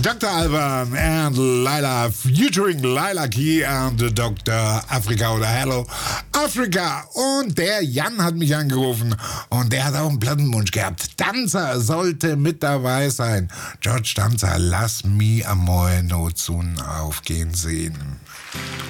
Dr. Alban and Laila, featuring Laila Key and Dr. Africa oder Hello Africa. Und der Jan hat mich angerufen und der hat auch einen Plattenwunsch gehabt. Danzer sollte mit dabei sein. George Danzer, lass mi amore no zun aufgehen sehen.